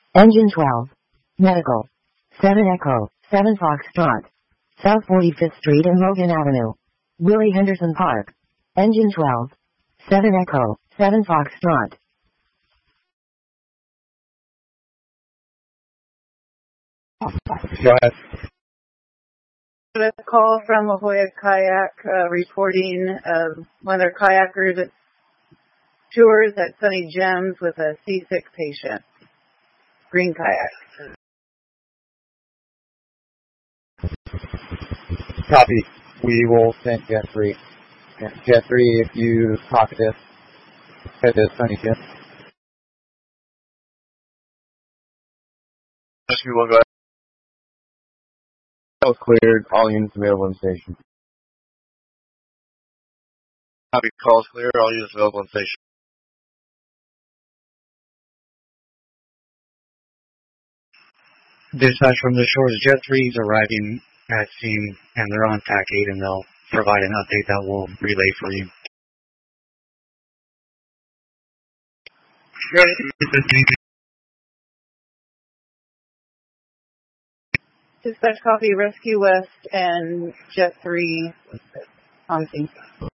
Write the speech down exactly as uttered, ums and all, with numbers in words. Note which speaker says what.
Speaker 1: Engine twelve. Medical. seven Echo, seven Foxtrot. South forty-fifth Street and Logan Avenue. Willie Henderson Park. Engine twelve. seven Echo, seven Foxtrot.
Speaker 2: Go ahead.
Speaker 3: A call from La Jolla Kayak uh, reporting uh, one of their kayakers at tours at Sunny Gems with a C six patient. Green kayak.
Speaker 2: Copy. We will send Jet three. Jet three, if you copy this, head to Sunny Gems.
Speaker 4: Rescue one, go ahead. That was cleared. All units available in station. Copy. Calls clear. All units available in station.
Speaker 5: Dispatch from the shores. Jet three is arriving at scene and they're on T A C eight and they'll provide an update that we'll relay for you.
Speaker 3: Dispatch copy Rescue West and Jet three on scene.